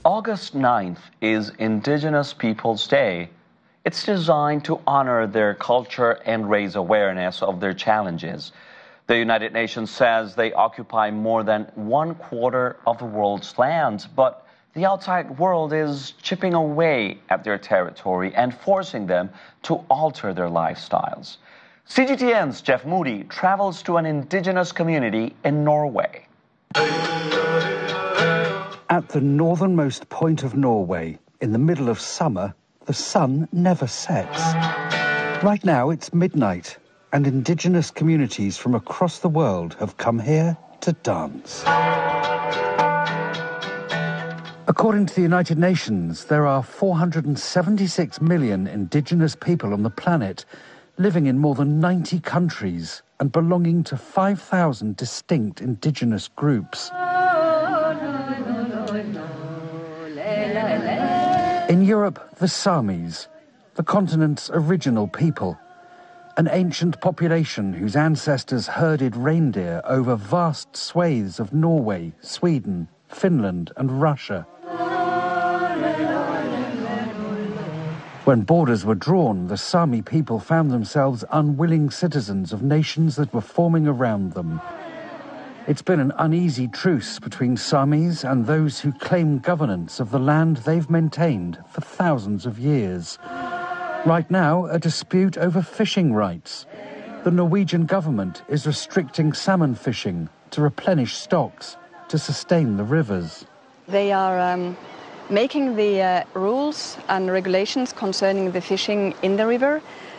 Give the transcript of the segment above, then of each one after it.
August 9th is Indigenous Peoples Day. It's designed to honor their culture and raise awareness of their challenges. The United Nations says they occupy more than 1/4 of the world's land, but the outside world is chipping away at their territory and forcing them to alter their lifestyles. CGTN's Jeff Moody travels to an indigenous community in Norway. At the northernmost point of Norway, in the middle of summer, the sun never sets. Right now it's midnight, and indigenous communities from across the world have come here to dance. According to the United Nations, there are 476 million indigenous people on the planet, living in more than 90 countries and belonging to 5,000 distinct indigenous groups. In Europe, the Samis, the continent's original people, an ancient population whose ancestors herded reindeer over vast swathes of Norway, Sweden, Finland and Russia. When borders were drawn, the Sami people found themselves unwilling citizens of nations that were forming around them. It's been an uneasy truce between Samis and those who claim governance of the land they've maintained for thousands of years. Right now, a dispute over fishing rights. The Norwegian government is restricting salmon fishing to replenish stocks to sustain the rivers. They are making the rules and regulations concerning the fishing in the river,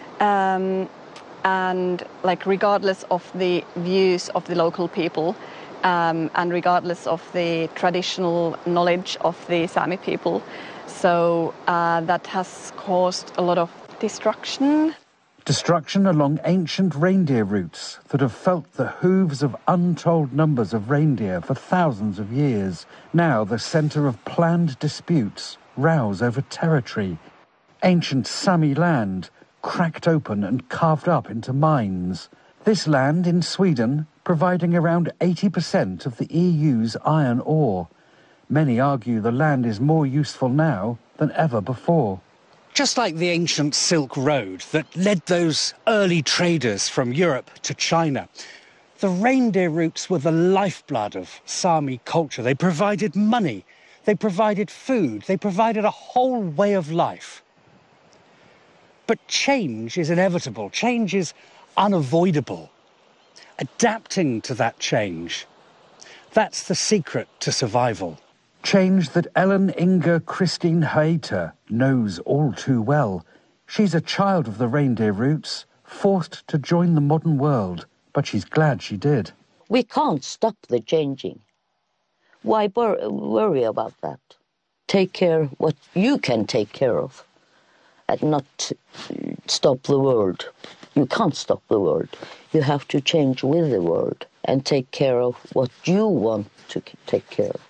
and regardless of the views of the local people, and regardless of the traditional knowledge of the Sami people. So that has caused a lot of destruction. Destruction along ancient reindeer routes that have felt the hooves of untold numbers of reindeer for thousands of years. Now the centre of planned disputes, rows over territory. Ancient Sami land, cracked open and carved up into mines. This land in Sweden providing around 80% of the EU's iron ore. Many argue the land is more useful now than ever before. Just like the ancient Silk Road that led those early traders from Europe to China, the reindeer routes were the lifeblood of Sami culture. They provided money, they provided food, they provided a whole way of life. But change is inevitable, change is unavoidable. Adapting to that change, that's the secret to survival. Change that Ellen Inger Christine Hater knows all too well. She's a child of the reindeer roots, forced to join the modern world, but she's glad she did. We can't stop the changing. Why worry about that? Take care what you can take care of, and not stop the world. You can't stop the world. You have to change with the world and take care of what you want to take care of.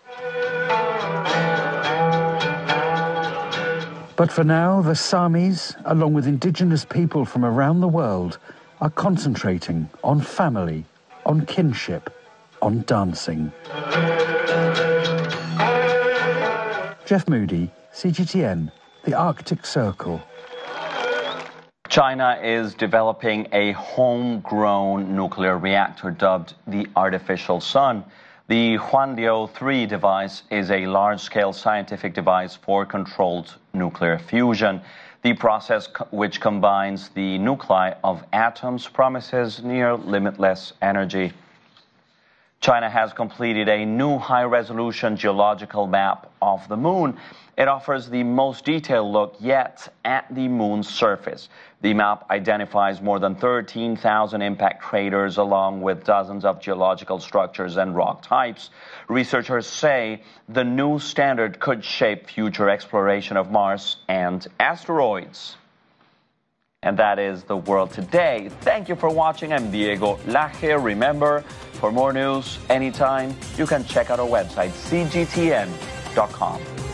But for now, the Samis, along with indigenous people from around the world, are concentrating on family, on kinship, on dancing. Jeff Moody, CGTN, the Arctic Circle. China is developing a homegrown nuclear reactor dubbed the Artificial Sun. The Huanliu-3 device is a large-scale scientific device for controlled nuclear fusion. The process, which combines the nuclei of atoms, promises near limitless energy. China has completed a new high-resolution geological map of the moon. It offers the most detailed look yet at the moon's surface. The map identifies more than 13,000 impact craters along with dozens of geological structures and rock types. Researchers say the new standard could shape future exploration of Mars and asteroids. And that is the world today. Thank you for watching. I'm Diego Laje. Remember, for more news anytime, you can check out our website, cgtn.com.